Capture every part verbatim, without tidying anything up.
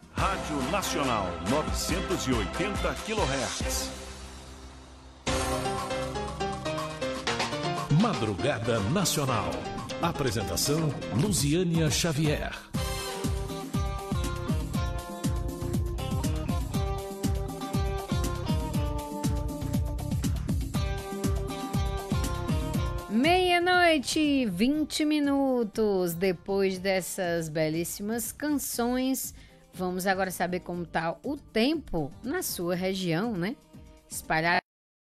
Rádio Nacional novecentos e oitenta quilohertz. Madrugada Nacional. Apresentação Luziânia Xavier. Meia-noite, vinte minutos. Depois dessas belíssimas canções, vamos agora saber como está o tempo na sua região, né? Espalhado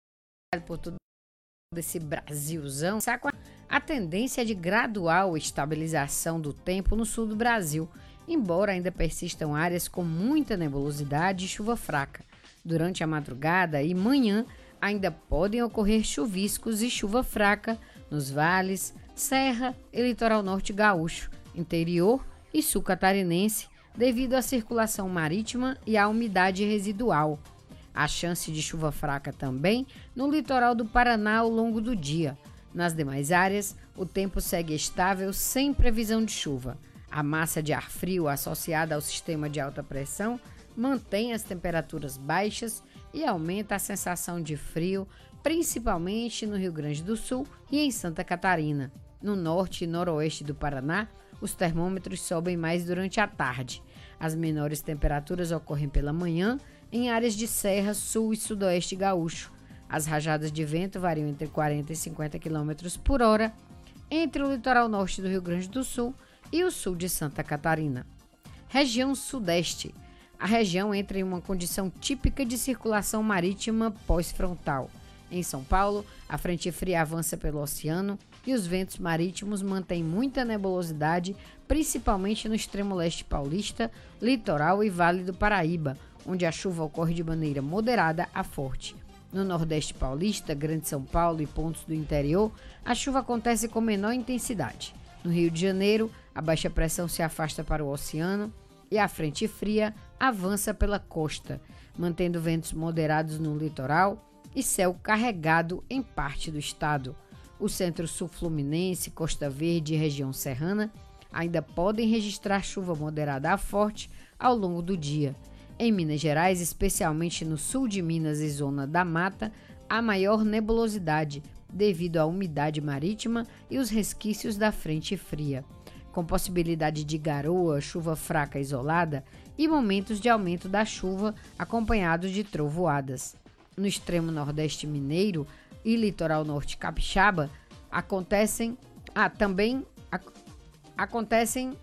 por todo esse Brasilzão. A tendência é de gradual estabilização do tempo no sul do Brasil, embora ainda persistam áreas com muita nebulosidade e chuva fraca. Durante a madrugada e manhã, ainda podem ocorrer chuviscos e chuva fraca nos vales, serra e litoral norte gaúcho, interior e sul catarinense, devido à circulação marítima e à umidade residual. Há chance de chuva fraca também no litoral do Paraná ao longo do dia. Nas demais áreas, o tempo segue estável sem previsão de chuva. A massa de ar frio associada ao sistema de alta pressão mantém as temperaturas baixas e aumenta a sensação de frio, principalmente no Rio Grande do Sul e em Santa Catarina. No norte e noroeste do Paraná, os termômetros sobem mais durante a tarde. As menores temperaturas ocorrem pela manhã em áreas de serra, sul e sudoeste gaúcho. As rajadas de vento variam entre quarenta e cinquenta quilômetros por hora entre o litoral norte do Rio Grande do Sul e o sul de Santa Catarina. Região Sudeste. A região entra em uma condição típica de circulação marítima pós-frontal. Em São Paulo, a frente fria avança pelo oceano e os ventos marítimos mantêm muita nebulosidade, principalmente no extremo leste paulista, litoral e Vale do Paraíba, onde a chuva ocorre de maneira moderada a forte. No Nordeste paulista, Grande São Paulo e pontos do interior, a chuva acontece com menor intensidade. No Rio de Janeiro, a baixa pressão se afasta para o oceano e a frente fria avança pela costa, mantendo ventos moderados no litoral e céu carregado em parte do estado. O centro-sul fluminense, Costa Verde e região serrana ainda podem registrar chuva moderada a forte ao longo do dia. Em Minas Gerais, especialmente no sul de Minas e zona da mata, há maior nebulosidade devido à umidade marítima e os resquícios da frente fria, com possibilidade de garoa, chuva fraca isolada e momentos de aumento da chuva acompanhados de trovoadas. No extremo nordeste mineiro e litoral norte capixaba, acontecem, ah, também, ac, acontecem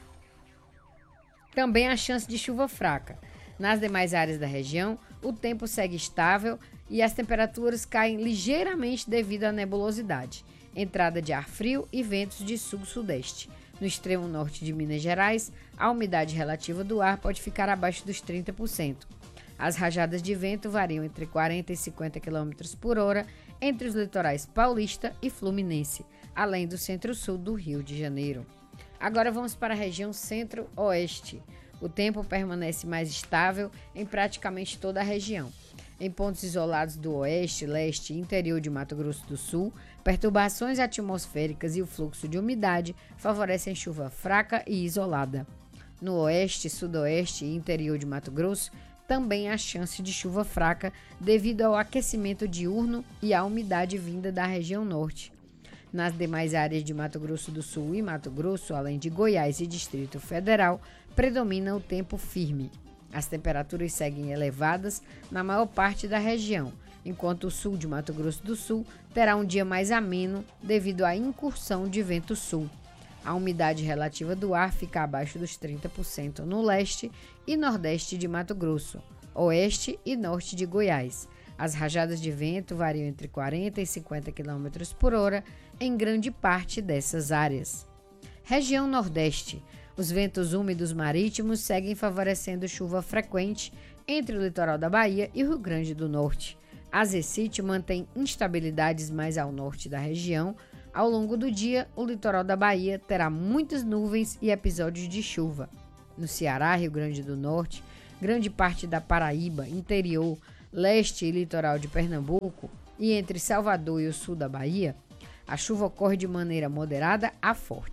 também a chance de chuva fraca. Nas demais áreas da região, o tempo segue estável e as temperaturas caem ligeiramente devido à nebulosidade, entrada de ar frio e ventos de sul-sudeste. No extremo norte de Minas Gerais, a umidade relativa do ar pode ficar abaixo dos trinta por cento. As rajadas de vento variam entre quarenta e cinquenta quilômetros por hora entre os litorais paulista e fluminense, além do centro-sul do Rio de Janeiro. Agora vamos para a região centro-oeste. O tempo permanece mais estável em praticamente toda a região. Em pontos isolados do oeste, leste e interior de Mato Grosso do Sul, perturbações atmosféricas e o fluxo de umidade favorecem chuva fraca e isolada. No oeste, sudoeste e interior de Mato Grosso, também há chance de chuva fraca devido ao aquecimento diurno e à umidade vinda da região norte. Nas demais áreas de Mato Grosso do Sul e Mato Grosso, além de Goiás e Distrito Federal, predomina o tempo firme. As temperaturas seguem elevadas na maior parte da região, enquanto o sul de Mato Grosso do Sul terá um dia mais ameno devido à incursão de vento sul. A umidade relativa do ar fica abaixo dos trinta por cento no leste e nordeste de Mato Grosso, oeste e norte de Goiás. As rajadas de vento variam entre quarenta e cinquenta quilômetros por hora em grande parte dessas áreas. Região Nordeste. Os ventos úmidos marítimos seguem favorecendo chuva frequente entre o litoral da Bahia e o Rio Grande do Norte. A Zecite mantém instabilidades mais ao norte da região. Ao longo do dia, o litoral da Bahia terá muitas nuvens e episódios de chuva. No Ceará, Rio Grande do Norte, grande parte da Paraíba, interior, leste e litoral de Pernambuco e entre Salvador e o sul da Bahia, a chuva ocorre de maneira moderada a forte.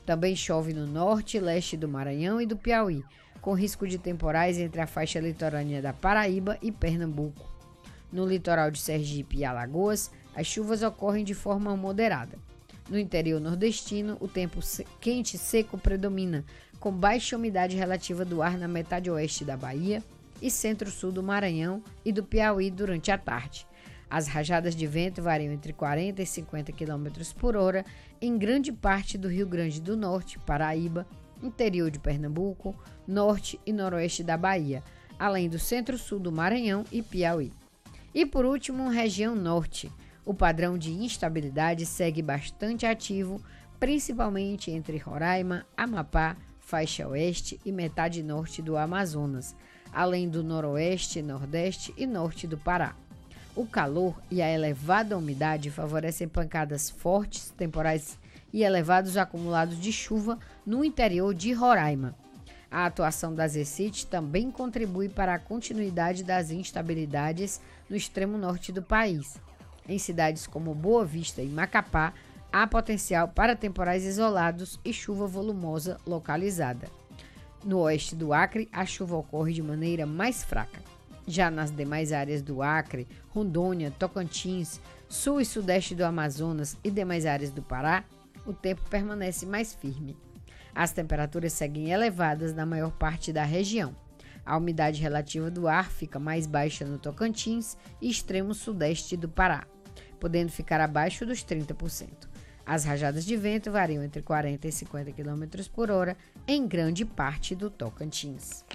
Também chove no norte e leste do Maranhão e do Piauí, com risco de temporais entre a faixa litorânea da Paraíba e Pernambuco. No litoral de Sergipe e Alagoas, as chuvas ocorrem de forma moderada. No interior nordestino, o tempo quente e seco predomina, com baixa umidade relativa do ar na metade oeste da Bahia e centro-sul do Maranhão e do Piauí durante a tarde. As rajadas de vento variam entre quarenta e cinquenta quilômetros por hora em grande parte do Rio Grande do Norte, Paraíba, interior de Pernambuco, norte e noroeste da Bahia, além do centro-sul do Maranhão e Piauí. E por último, região norte. O padrão de instabilidade segue bastante ativo, principalmente entre Roraima, Amapá, faixa oeste e metade norte do Amazonas, além do noroeste, nordeste e norte do Pará. O calor e a elevada umidade favorecem pancadas fortes, temporais e elevados acumulados de chuva no interior de Roraima. A atuação das E C I T também contribui para a continuidade das instabilidades no extremo norte do país. Em cidades como Boa Vista e Macapá, há potencial para temporais isolados e chuva volumosa localizada. No oeste do Acre, a chuva ocorre de maneira mais fraca. Já nas demais áreas do Acre, Rondônia, Tocantins, sul e sudeste do Amazonas e demais áreas do Pará, o tempo permanece mais firme. As temperaturas seguem elevadas na maior parte da região. A umidade relativa do ar fica mais baixa no Tocantins e extremo sudeste do Pará, podendo ficar abaixo dos trinta por cento. As rajadas de vento variam entre quarenta e cinquenta quilômetros por hora em grande parte do Tocantins.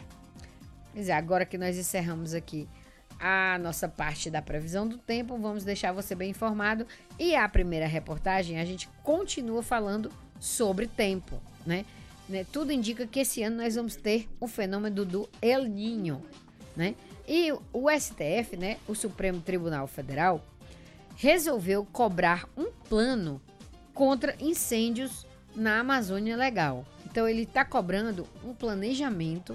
Mas é, agora que nós encerramos aqui a nossa parte da previsão do tempo, vamos deixar você bem informado. E a primeira reportagem, a gente continua falando sobre tempo, né? né? Tudo indica que esse ano nós vamos ter o fenômeno do El Niño, né? E o S T F, né, o Supremo Tribunal Federal, resolveu cobrar um plano contra incêndios na Amazônia Legal. Então ele está cobrando um planejamento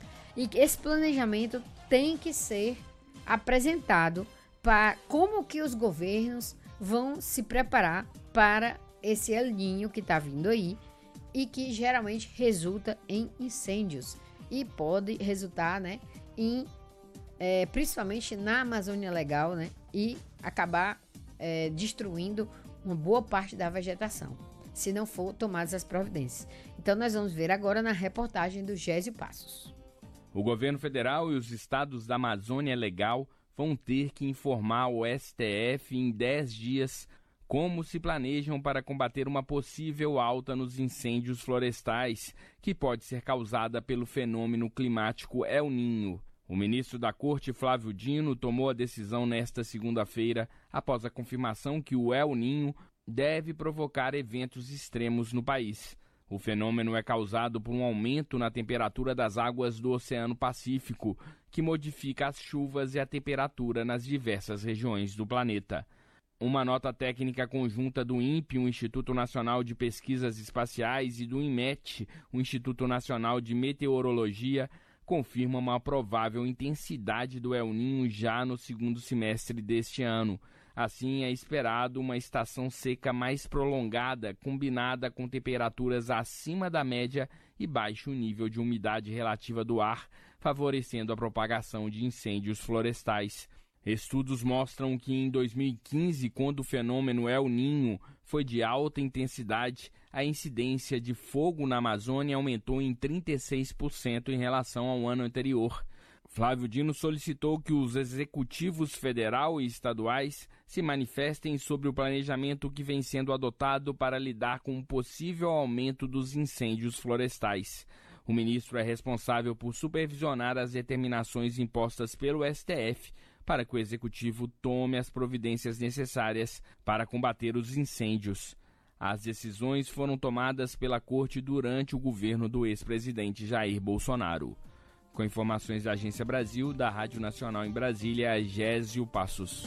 e esse planejamento tem que ser apresentado para como que os governos vão se preparar para esse El Niño que está vindo aí e que geralmente resulta em incêndios e pode resultar, né, em é, principalmente na Amazônia Legal, né, e acabar é, destruindo uma boa parte da vegetação, se não for tomadas as providências. Então nós vamos ver agora na reportagem do Gésio Passos. O governo federal e os estados da Amazônia Legal vão ter que informar ao S T F em dez dias como se planejam para combater uma possível alta nos incêndios florestais, que pode ser causada pelo fenômeno climático El Niño. O ministro da Corte, Flávio Dino, tomou a decisão nesta segunda-feira, após a confirmação que o El Niño deve provocar eventos extremos no país. O fenômeno é causado por um aumento na temperatura das águas do Oceano Pacífico, que modifica as chuvas e a temperatura nas diversas regiões do planeta. Uma nota técnica conjunta do INPE, o Instituto Nacional de Pesquisas Espaciais, e do INMET, o Instituto Nacional de Meteorologia, confirma uma provável intensidade do El Niño já no segundo semestre deste ano. Assim, é esperado uma estação seca mais prolongada, combinada com temperaturas acima da média e baixo nível de umidade relativa do ar, favorecendo a propagação de incêndios florestais. Estudos mostram que em dois mil e quinze, quando o fenômeno El Niño foi de alta intensidade, a incidência de fogo na Amazônia aumentou em trinta e seis por cento em relação ao ano anterior. Flávio Dino solicitou que os executivos federal e estaduais se manifestem sobre o planejamento que vem sendo adotado para lidar com o possível aumento dos incêndios florestais. O ministro é responsável por supervisionar as determinações impostas pelo S T F para que o executivo tome as providências necessárias para combater os incêndios. As decisões foram tomadas pela Corte durante o governo do ex-presidente Jair Bolsonaro. Com informações da Agência Brasil, da Rádio Nacional em Brasília, Gésio Passos.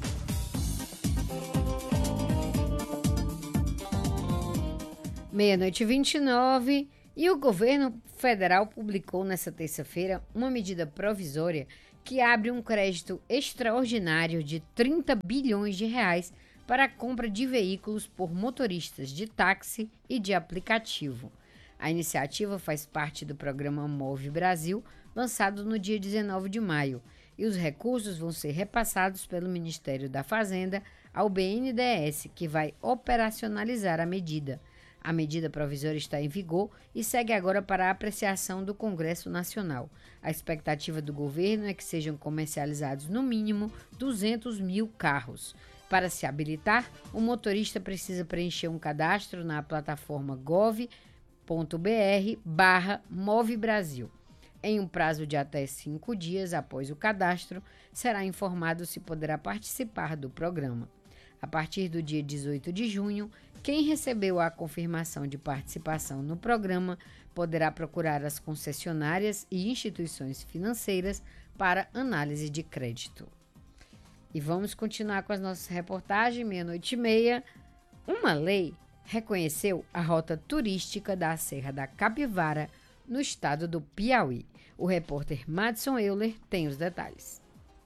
Meia-noite e vinte e nove, e o governo federal publicou nesta terça-feira uma medida provisória que abre um crédito extraordinário de trinta bilhões de reais para a compra de veículos por motoristas de táxi e de aplicativo. A iniciativa faz parte do programa Move Brasil, lançado no dia dezenove de maio, e os recursos vão ser repassados pelo Ministério da Fazenda ao B N D E S, que vai operacionalizar a medida. A medida provisória está em vigor e segue agora para a apreciação do Congresso Nacional. A expectativa do governo é que sejam comercializados no mínimo duzentos mil carros. Para se habilitar, o motorista precisa preencher um cadastro na plataforma gov ponto br barra Move Brasil. Em um prazo de até cinco dias após o cadastro, será informado se poderá participar do programa. A partir do dia dezoito de junho, quem recebeu a confirmação de participação no programa poderá procurar as concessionárias e instituições financeiras para análise de crédito. E vamos continuar com as nossas reportagens, meia-noite e meia. Uma lei reconheceu a rota turística da Serra da Capivara, no estado do Piauí. O repórter Madison Euler tem os detalhes.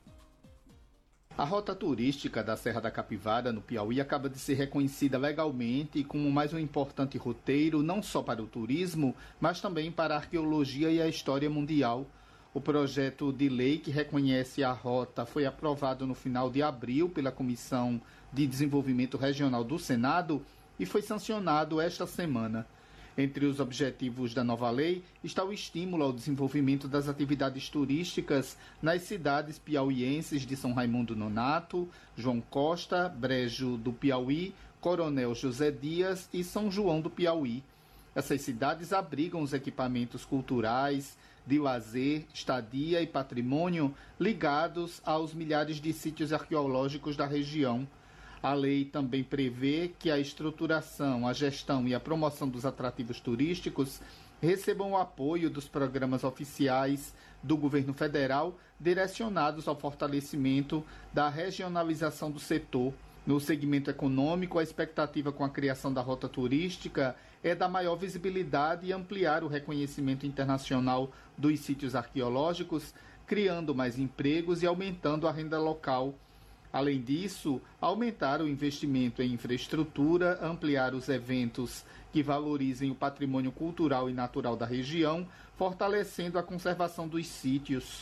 A rota turística da Serra da Capivara, no Piauí, acaba de ser reconhecida legalmente como mais um importante roteiro, não só para o turismo, mas também para a arqueologia e a história mundial. O projeto de lei que reconhece a rota foi aprovado no final de abril pela Comissão de Desenvolvimento Regional do Senado e foi sancionado esta semana. Entre os objetivos da nova lei está o estímulo ao desenvolvimento das atividades turísticas nas cidades piauienses de São Raimundo Nonato, João Costa, Brejo do Piauí, Coronel José Dias e São João do Piauí. Essas cidades abrigam os equipamentos culturais, de lazer, estadia e patrimônio ligados aos milhares de sítios arqueológicos da região. A lei também prevê que a estruturação, a gestão e a promoção dos atrativos turísticos recebam o apoio dos programas oficiais do governo federal direcionados ao fortalecimento da regionalização do setor. No segmento econômico, a expectativa com a criação da rota turística é da maior visibilidade e ampliar o reconhecimento internacional dos sítios arqueológicos, criando mais empregos e aumentando a renda local. Além disso, aumentar o investimento em infraestrutura, ampliar os eventos que valorizem o patrimônio cultural e natural da região, fortalecendo a conservação dos sítios.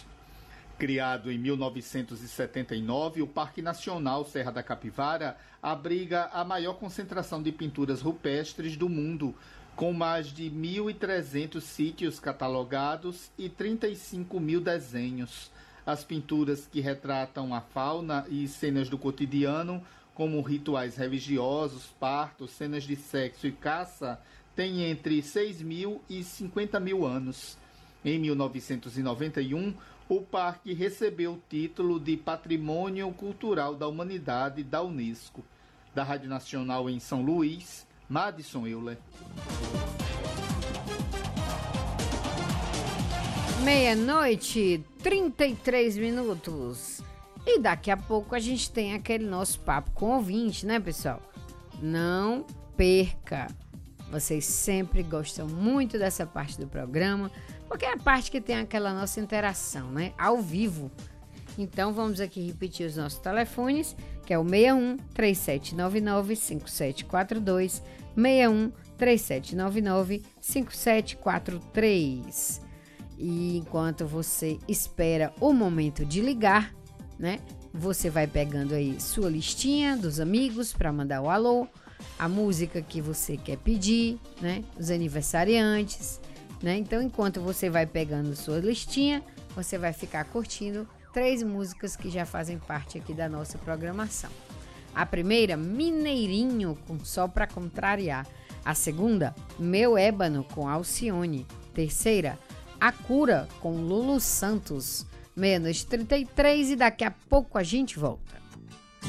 Criado em mil novecentos e setenta e nove, o Parque Nacional Serra da Capivara abriga a maior concentração de pinturas rupestres do mundo, com mais de mil e trezentos sítios catalogados e trinta e cinco mil desenhos. As pinturas que retratam a fauna e cenas do cotidiano, como rituais religiosos, partos, cenas de sexo e caça, têm entre seis mil e cinquenta mil anos. Em mil novecentos e noventa e um, o parque recebeu o título de Patrimônio Cultural da Humanidade da Unesco. Da Rádio Nacional em São Luís, Madison Euler. Meia-noite, trinta e três minutos. E daqui a pouco a gente tem aquele nosso papo com ouvinte, né, pessoal? Não perca. Vocês sempre gostam muito dessa parte do programa, porque é a parte que tem aquela nossa interação, né? Ao vivo. Então vamos aqui repetir os nossos telefones, que é o seis um, três sete nove nove, cinco sete quatro dois, seis um, três sete nove nove, cinco sete quatro três. E enquanto você espera o momento de ligar, né? Você vai pegando aí sua listinha dos amigos para mandar o alô, a música que você quer pedir, né? Os aniversariantes, né? Então, enquanto você vai pegando sua listinha, você vai ficar curtindo três músicas que já fazem parte aqui da nossa programação. A primeira, Mineirinho, com Só Pra Contrariar. A segunda, Meu Ébano, com Alcione. Terceira, A Cura, com Lulu Santos. Meia-noite trinta e três e daqui a pouco a gente volta.